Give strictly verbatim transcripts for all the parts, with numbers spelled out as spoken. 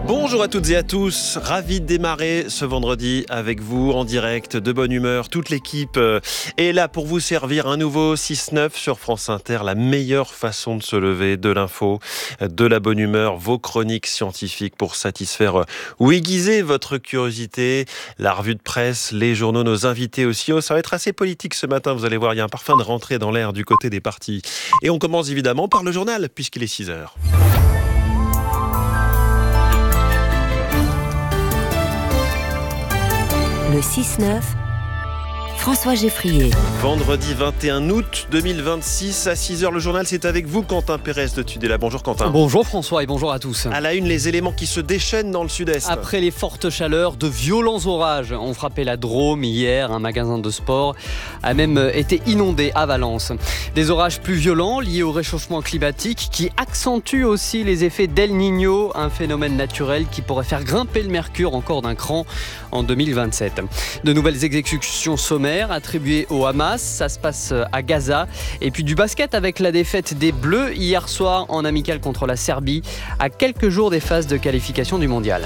Bonjour à toutes et à tous, ravi de démarrer ce vendredi avec vous en direct, de bonne humeur. Toute l'équipe est là pour vous servir un nouveau six neuf sur France Inter, la meilleure façon de se lever, de l'info, de la bonne humeur, vos chroniques scientifiques pour satisfaire ou aiguiser votre curiosité, la revue de presse, les journaux, nos invités aussi. Oh, ça va être assez politique ce matin, vous allez voir, il y a un parfum de rentrée dans l'air du côté des partis. Et on commence évidemment par le journal, puisqu'il est six heures. Le six neuf, François Geffrier. Vendredi vingt et un août deux mille vingt-six, à six heures, le journal, c'est avec vous, Quentin Pérez de Tudela. Bonjour Quentin. Bonjour François et bonjour à tous. À la une, les éléments qui se déchaînent dans le sud-est. Après les fortes chaleurs, de violents orages ont frappé la Drôme hier. Un magasin de sport a même été inondé à Valence. Des orages plus violents liés au réchauffement climatique qui accentuent aussi les effets d'El Niño, un phénomène naturel qui pourrait faire grimper le mercure encore d'un cran en deux mille vingt-sept. De nouvelles exécutions sommaires attribuées au Hamas, ça se passe à Gaza. Et puis du basket avec la défaite des Bleus hier soir en amical contre la Serbie, à quelques jours des phases de qualification du mondial.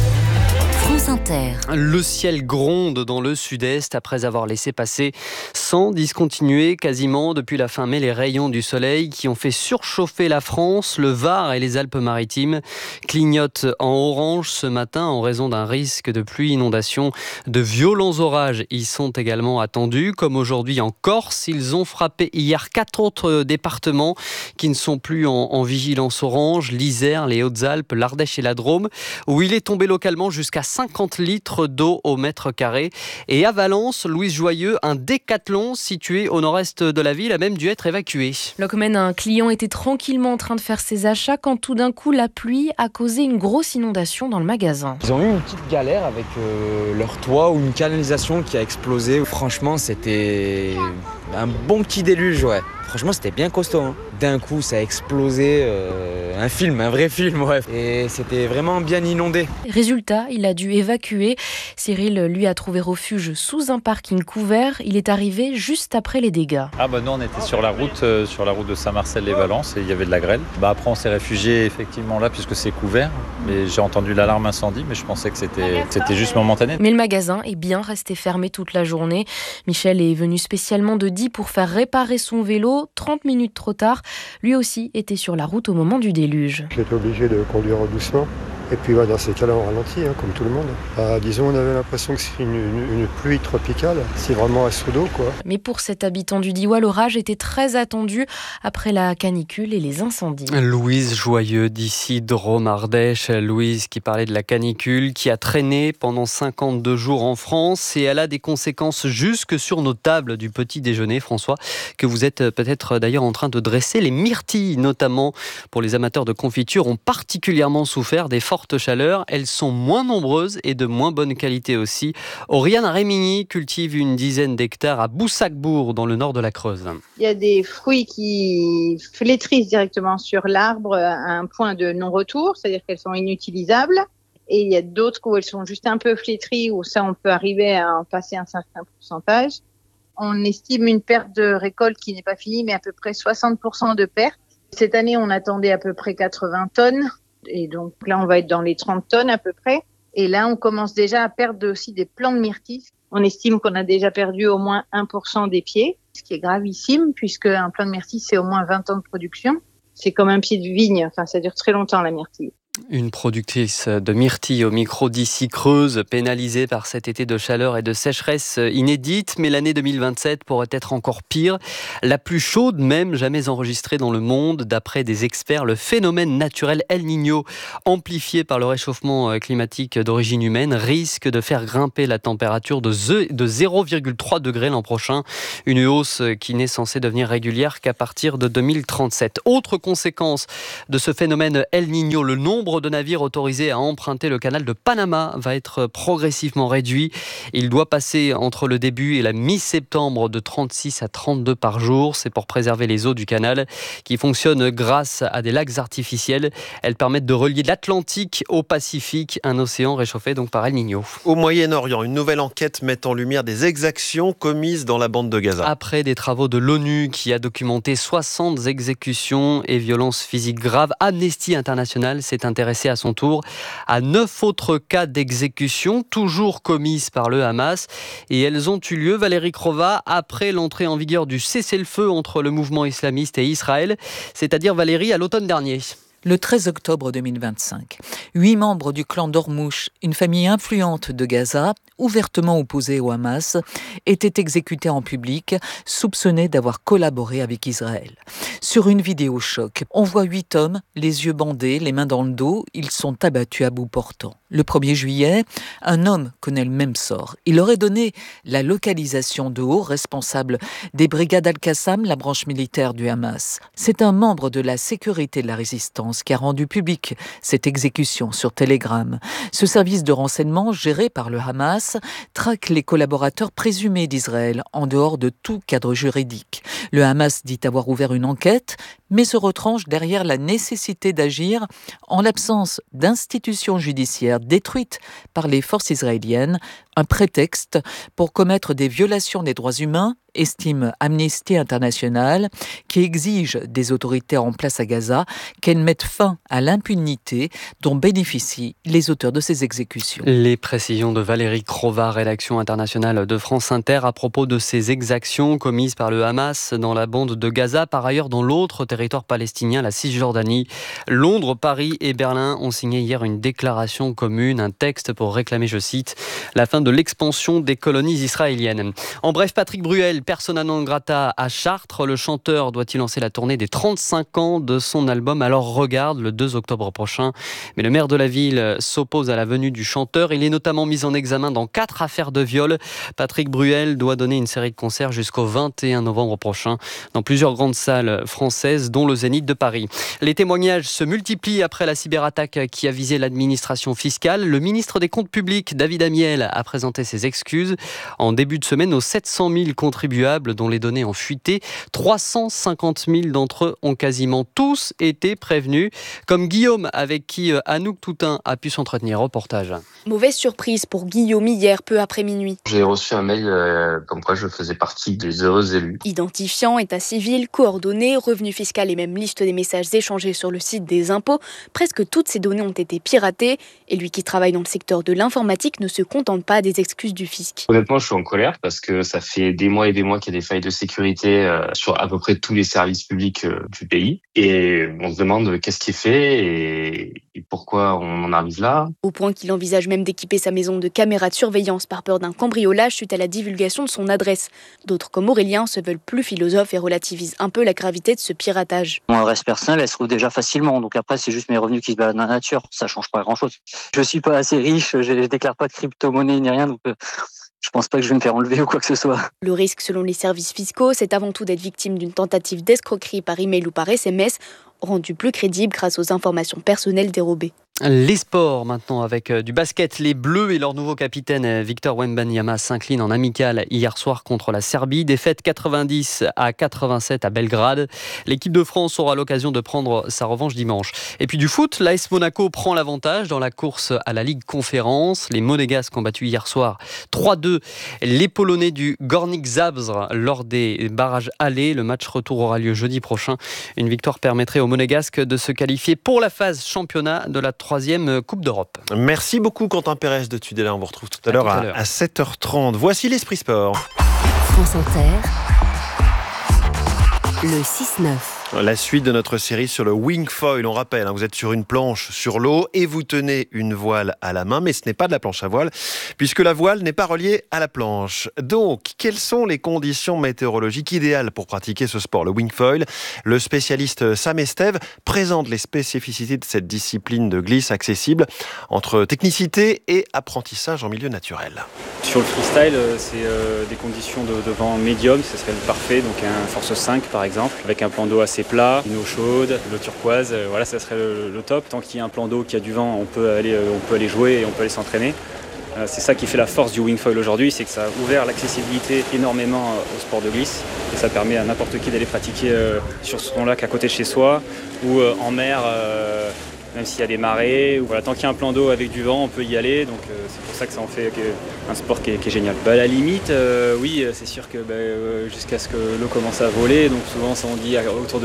France Inter. Le ciel gronde dans le sud-est après avoir laissé passer sans discontinuer quasiment depuis la fin mai les rayons du soleil qui ont fait surchauffer la France. Le Var et les Alpes-Maritimes clignotent en orange ce matin en raison d'un risque de pluie, inondation. De violents orages y sont également attendus, comme aujourd'hui en Corse. Ils ont frappé hier quatre autres départements qui ne sont plus en, en vigilance orange: l'Isère, les Hautes-Alpes, l'Ardèche et la Drôme, où il est tombé localement jusqu'à cinquante litres d'eau au mètre carré. Et à Valence, Louise Joyeux, un décathlon situé au nord-est de la ville a même dû être évacué. Locmen, un client était tranquillement en train de faire ses achats quand tout d'un coup la pluie a causé une grosse inondation dans le magasin. Ils ont eu une petite galère avec euh, leur toit ou une canalisation qui a explosé. Franchement, c'était un bon petit déluge, ouais. Franchement, c'était bien costaud, hein. D'un coup, ça a explosé, euh, un film, un vrai film, ouais. Et c'était vraiment bien inondé. Résultat, il a dû évacuer. Cyril, lui, a trouvé refuge sous un parking couvert. Il est arrivé juste après les dégâts. Ah bah nous, on était sur la route, euh, sur la route de Saint-Marcel-les-Valences et il y avait de la grêle. Bah après, on s'est réfugié effectivement là puisque c'est couvert. Mais j'ai entendu l'alarme incendie, mais je pensais que c'était, c'était juste momentané. Mais le magasin est bien resté fermé toute la journée. Michel est venu spécialement de Die pour faire réparer son vélo. trente minutes trop tard, lui aussi était sur la route au moment du déluge. J'étais obligé de conduire doucement. Et puis bah, dans ces cas-là, on ralentit, hein, comme tout le monde. Bah, disons, on avait l'impression que c'est une, une, une pluie tropicale. C'est vraiment un seau d'eau, quoi. Mais pour cet habitant du Diois, l'orage était très attendu après la canicule et les incendies. Louise Joyeux d'ici Drôme Ardèche. Louise qui parlait de la canicule qui a traîné pendant cinquante-deux jours en France et elle a des conséquences jusque sur nos tables du petit déjeuner, François, que vous êtes peut-être d'ailleurs en train de dresser. Les myrtilles, notamment pour les amateurs de confiture, ont particulièrement souffert des fortes chaleur. Elles sont moins nombreuses et de moins bonne qualité aussi. Oriane Rémigny cultive une dizaine d'hectares à Boussac-Bourg, dans le nord de la Creuse. Il y a des fruits qui flétrissent directement sur l'arbre à un point de non-retour, c'est-à-dire qu'elles sont inutilisables. Et il y a d'autres où elles sont juste un peu flétries, où ça, on peut arriver à en passer un certain pourcentage. On estime une perte de récolte qui n'est pas finie, mais à peu près soixante pour cent de perte. Cette année, on attendait à peu près quatre-vingts tonnes. Et donc là, on va être dans les trente tonnes à peu près. Et là, on commence déjà à perdre aussi des plants de myrtilles. On estime qu'on a déjà perdu au moins un pour cent des pieds, ce qui est gravissime, puisque un plant de myrtille, c'est au moins vingt ans de production. C'est comme un pied de vigne, enfin, ça dure très longtemps, la myrtille. Une productrice de myrtille au micro d'ici Creuse, pénalisée par cet été de chaleur et de sécheresse inédite, mais l'année deux mille vingt-sept pourrait être encore pire. La plus chaude même jamais enregistrée dans le monde, d'après des experts. Le phénomène naturel El Niño, amplifié par le réchauffement climatique d'origine humaine, risque de faire grimper la température de zéro virgule trois degrés l'an prochain. Une hausse qui n'est censée devenir régulière qu'à partir de deux mille trente-sept. Autre conséquence de ce phénomène El Niño, le nombre de navires autorisés à emprunter le canal de Panama va être progressivement réduit. Il doit passer entre le début et la mi-septembre de trente-six à trente-deux par jour. C'est pour préserver les eaux du canal qui fonctionnent grâce à des lacs artificiels. Elles permettent de relier l'Atlantique au Pacifique, un océan réchauffé donc par El Niño. Au Moyen-Orient, une nouvelle enquête met en lumière des exactions commises dans la bande de Gaza. Après des travaux de l'ONU qui a documenté soixante exécutions et violences physiques graves, Amnesty International s'est intéressé à son tour à neuf autres cas d'exécution, toujours commises par le Hamas. Et elles ont eu lieu, Valérie Crova, après l'entrée en vigueur du cessez-le-feu entre le mouvement islamiste et Israël, c'est-à-dire, Valérie, à l'automne dernier. Le treize octobre deux mille vingt-cinq, huit membres du clan d'Ormouch, une famille influente de Gaza, ouvertement opposée au Hamas, étaient exécutés en public, soupçonnés d'avoir collaboré avec Israël. Sur une vidéo choc, on voit huit hommes, les yeux bandés, les mains dans le dos, ils sont abattus à bout portant. Le premier juillet, un homme connaît le même sort. Il aurait donné la localisation de hauts responsables des brigades Al-Qassam, la branche militaire du Hamas. C'est un membre de la sécurité de la résistance qui a rendu public cette exécution sur Telegram. Ce service de renseignement, géré par le Hamas, traque les collaborateurs présumés d'Israël en dehors de tout cadre juridique. Le Hamas dit avoir ouvert une enquête, mais se retranche derrière la nécessité d'agir en l'absence d'institutions judiciaires détruites par les forces israéliennes, un prétexte pour commettre des violations des droits humains, estime Amnesty International, qui exige des autorités en place à Gaza qu'elles mettent fin à l'impunité dont bénéficient les auteurs de ces exécutions. Les précisions de Valérie Crova, rédaction internationale de France Inter, à propos de ces exactions commises par le Hamas dans la bande de Gaza, par ailleurs dans l'autre territoire palestinien, la Cisjordanie. Londres, Paris et Berlin ont signé hier une déclaration commune, un texte pour réclamer, je cite, la fin de l'expansion des colonies israéliennes. En bref, Patrick Bruel, persona non grata à Chartres. Le chanteur doit-il lancer la tournée des trente-cinq ans de son album Alors Regarde, le deux octobre prochain. Mais le maire de la ville s'oppose à la venue du chanteur. Il est notamment mis en examen dans quatre affaires de viol. Patrick Bruel doit donner une série de concerts jusqu'au vingt et un novembre prochain dans plusieurs grandes salles françaises, dont le Zénith de Paris. Les témoignages se multiplient après la cyberattaque qui a visé l'administration fiscale. Le ministre des Comptes publics, David Amiel, a présenté ses excuses. En début de semaine, aux sept cent mille contribuables dont les données ont fuité, trois cent cinquante mille d'entre eux ont quasiment tous été prévenus, comme Guillaume, avec qui Anouk Toutain a pu s'entretenir. Reportage. Mauvaise surprise pour Guillaume hier, peu après minuit. J'ai reçu un mail euh, comme quoi je faisais partie des heureux élus. Identifiant, état civil, coordonnées, revenu fiscal et même liste des messages échangés sur le site des impôts, presque toutes ces données ont été piratées. Et lui qui travaille dans le secteur de l'informatique ne se contente pas des excuses du fisc. Honnêtement, je suis en colère parce que ça fait des mois et des mois qu'il y a des failles de sécurité euh, sur à peu près tous les services publics euh, du pays. Et on se demande qu'est-ce qui est fait et, et pourquoi on en arrive là. Au point qu'il envisage même d'équiper sa maison de caméras de surveillance par peur d'un cambriolage suite à la divulgation de son adresse. D'autres comme Aurélien se veulent plus philosophes et relativisent un peu la gravité de ce piratage. Mon adresse personnelle, elle se trouve déjà facilement. Donc après, c'est juste mes revenus qui se baladent dans la nature. Ça change pas grand-chose. Je suis pas assez riche, je, je déclare pas de crypto-monnaie ni rien. Donc euh... je pense pas que je vais me faire enlever ou quoi que ce soit. Le risque, selon les services fiscaux, c'est avant tout d'être victime d'une tentative d'escroquerie par email ou par S M S, rendue plus crédible grâce aux informations personnelles dérobées. Les sports maintenant avec du basket. Les Bleus et leur nouveau capitaine Victor Wembanyama s'inclinent en amical hier soir contre la Serbie. Défaite quatre-vingt-dix à quatre-vingt-sept à Belgrade. L'équipe de France aura l'occasion de prendre sa revanche dimanche. Et puis du foot, l'A S Monaco prend l'avantage dans la course à la Ligue Conférence. Les Monégasques ont battu hier soir trois deux les Polonais du Górnik Zabrze lors des barrages allés. Le match retour aura lieu jeudi prochain. Une victoire permettrait aux Monégasques de se qualifier pour la phase championnat de la troisième Coupe d'Europe. Merci beaucoup Quentin Pérez de Tudela. On vous retrouve tout à, à l'heure à, à sept heures trente. Voici l'Esprit Sport. France Inter, le six neuf. La suite de notre série sur le wing foil. On rappelle, hein, vous êtes sur une planche sur l'eau et vous tenez une voile à la main, mais ce n'est pas de la planche à voile, puisque la voile n'est pas reliée à la planche. Donc, quelles sont les conditions météorologiques idéales pour pratiquer ce sport, le wing foil? Le spécialiste Sam Estève présente les spécificités de cette discipline de glisse accessible entre technicité et apprentissage en milieu naturel. Sur le freestyle, c'est euh, des conditions de, de vent médium, ce serait le parfait, donc un force cinq par exemple, avec un plan d'eau assez plat, une eau chaude, de l'eau turquoise, euh, voilà, ça serait le, le top. Tant qu'il y a un plan d'eau, qu'il y a du vent, on peut aller, euh, on peut aller jouer et on peut aller s'entraîner. Euh, c'est ça qui fait la force du wing foil aujourd'hui, c'est que ça a ouvert l'accessibilité énormément euh, au sport de glisse et ça permet à n'importe qui d'aller pratiquer euh, sur son lac à côté de chez soi ou euh, en mer. Euh, Même s'il y a des marées, ou voilà, tant qu'il y a un plan d'eau avec du vent, on peut y aller. Donc euh, c'est pour ça que ça en fait que, un sport qui est, qui est génial. Bah, à la limite, euh, oui, c'est sûr que bah, euh, jusqu'à ce que l'eau commence à voler, donc souvent ça on dit autour de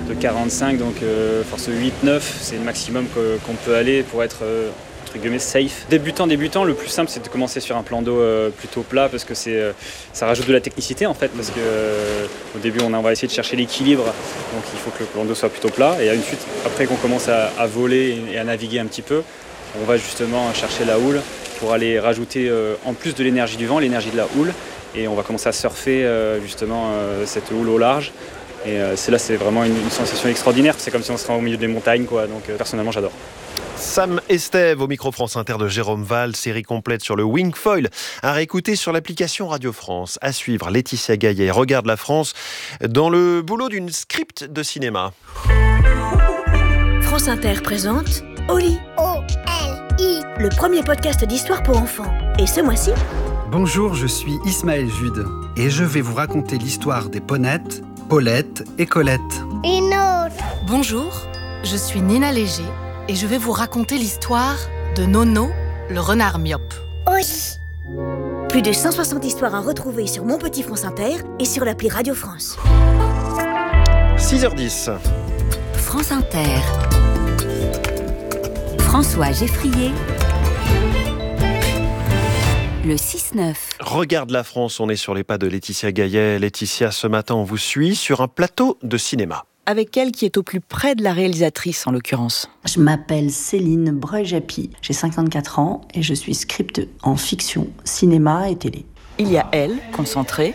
de quarante-cinq, donc euh, force huit neuf, c'est le maximum que, qu'on peut aller pour être euh, entre guillemets safe. Débutant, débutant, le plus simple c'est de commencer sur un plan d'eau euh, plutôt plat parce que c'est, euh, ça rajoute de la technicité en fait, parce que euh, au début on, a, on va essayer de chercher l'équilibre, donc il faut que le plan d'eau soit plutôt plat, et ensuite après qu'on commence à, à voler et à naviguer un petit peu, on va justement chercher la houle pour aller rajouter euh, en plus de l'énergie du vent, l'énergie de la houle, et on va commencer à surfer euh, justement euh, cette houle au large. Et euh, c'est là, c'est vraiment une, une sensation extraordinaire. C'est comme si on serait au milieu des montagnes, quoi. Donc euh, personnellement, j'adore. Sam Estève au micro France Inter de Jérôme Val, série complète sur le wingfoil à réécouter sur l'application Radio France. À suivre, Laetitia Gaillet regarde la France dans le boulot d'une script de cinéma. France Inter présente Oli. O L I. Le premier podcast d'histoire pour enfants. Et ce mois-ci, bonjour, je suis Ismaël Jude et je vais vous raconter l'histoire des Ponettes, Paulette et Colette. Une autre. Bonjour, je suis Nina Léger et je vais vous raconter l'histoire de Nono, le renard myope. Oui. Plus de cent soixante histoires à retrouver sur Mon Petit France Inter et sur l'appli Radio France. six heures dix. France Inter. François Geffrier. Le six neuf. Regarde la France, on est sur les pas de Laetitia Gaillet. Laetitia, ce matin, on vous suit sur un plateau de cinéma. Avec elle qui est au plus près de la réalisatrice, en l'occurrence. Je m'appelle Céline Breuil-Japy, j'ai cinquante-quatre ans et je suis script en fiction, cinéma et télé. Il y a elle, concentrée.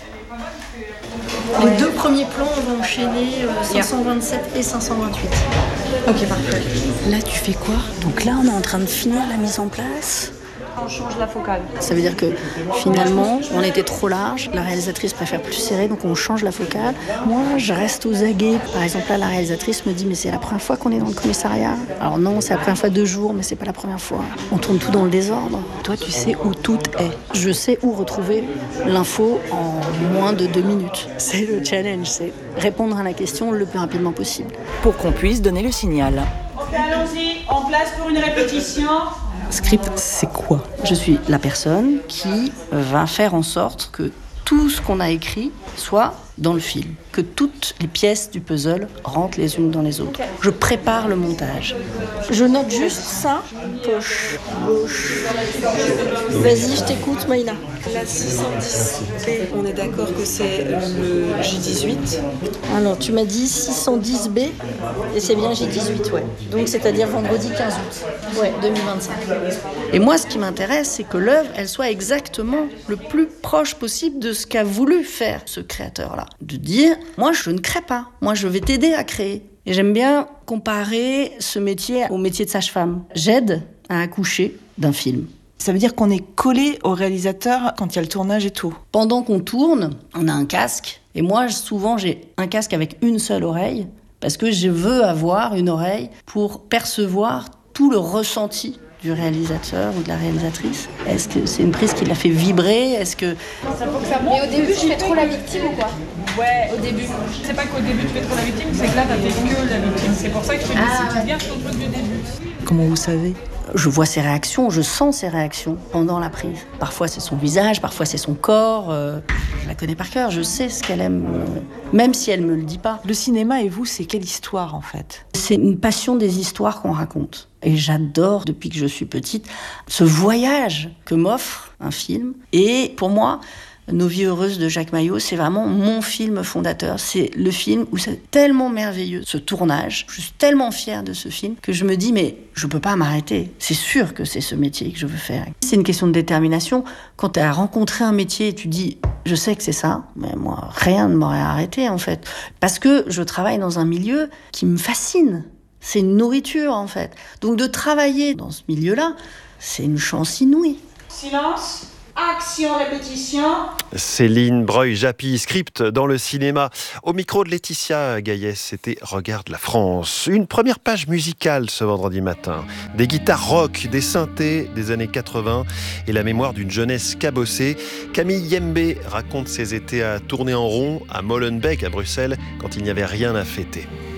Les deux premiers plans, on va enchaîner euh, cinq cent vingt-sept et cinq cent vingt-huit. Ok, parfait. Là, tu fais quoi? Donc là, on est en train de finir la mise en place. On change la focale. Ça veut dire que finalement, on était trop large. La réalisatrice préfère plus serré, donc on change la focale. Moi, je reste aux aguets. Par exemple, là, la réalisatrice me dit « Mais c'est la première fois qu'on est dans le commissariat ?» Alors non, c'est la première fois deux jours, mais c'est pas la première fois. On tourne tout dans le désordre. Toi, tu sais où tout est. Je sais où retrouver l'info en moins de deux minutes. C'est le challenge, c'est répondre à la question le plus rapidement possible. Pour qu'on puisse donner le signal. Ok, allons-y, en place pour une répétition. Script, c'est quoi? Je suis la personne qui va faire en sorte que tout ce qu'on a écrit soit dans le film, que toutes les pièces du puzzle rentrent les unes dans les autres. Okay. Je prépare le montage. Je note juste ça. Poche, gauche. Vas-y, je t'écoute, Maïna. La six cent dix B, on est d'accord que c'est le J dix-huit. Alors, tu m'as dit six cent dix B, et c'est bien J dix-huit, ouais. Donc, c'est-à-dire vendredi quinze août. Ouais, deux mille vingt-cinq. Et moi, ce qui m'intéresse, c'est que l'œuvre, elle soit exactement le plus proche possible de ce qu'a voulu faire ce créateur-là. De dire, moi, je ne crée pas. Moi, je vais t'aider à créer. Et j'aime bien comparer ce métier au métier de sage-femme. J'aide à accoucher d'un film. Ça veut dire qu'on est collé au réalisateur quand il y a le tournage et tout. Pendant qu'on tourne, on a un casque. Et moi, souvent, j'ai un casque avec une seule oreille parce que je veux avoir une oreille pour percevoir tout le ressenti du réalisateur ou de la réalisatrice. Est-ce que c'est une prise qui l'a fait vibrer? Est-ce que... Mais au début, je fais trop la victime ou quoi? Ouais, au début. C'est pas qu'au début tu fais trop la victime, c'est que là t'as fait que la victime. C'est pour ça que je te dis, ah, si tu viens ton truc du début. Comment vous savez? Je vois ses réactions, je sens ses réactions pendant la prise. Parfois c'est son visage, parfois c'est son corps. Euh, je la connais par cœur, je sais ce qu'elle aime, euh, même si elle me le dit pas. Le cinéma et vous, c'est quelle histoire en fait? C'est une passion des histoires qu'on raconte. Et j'adore, depuis que je suis petite, ce voyage que m'offre un film. Et pour moi, Nos vies heureuses de Jacques Maillot, c'est vraiment mon film fondateur. C'est le film où c'est tellement merveilleux, ce tournage. Je suis tellement fière de ce film que je me dis, mais je peux pas m'arrêter. C'est sûr que c'est ce métier que je veux faire. C'est une question de détermination. Quand tu as rencontré un métier et tu dis, je sais que c'est ça, mais moi, rien ne m'aurait arrêté, en fait. Parce que je travaille dans un milieu qui me fascine. C'est une nourriture, en fait. Donc de travailler dans ce milieu-là, c'est une chance inouïe. Silence. Action, répétition. Céline Breuil-Japy, script dans le cinéma. Au micro de Laetitia Gaillet, c'était Regarde la France. Une première page musicale ce vendredi matin. Des guitares rock, des synthés des années quatre-vingts et la mémoire d'une jeunesse cabossée. Camille Yembe raconte ses étés à tourner en rond à Molenbeek, à Bruxelles, quand il n'y avait rien à fêter.